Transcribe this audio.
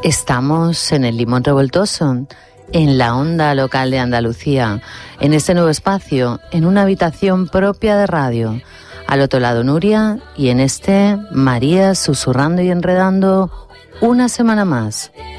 Estamos en el Limón Revoltoso, en la onda local de Andalucía, en este nuevo espacio, en una habitación propia de radio. Al otro lado Nuria y en este María susurrando y enredando una semana más.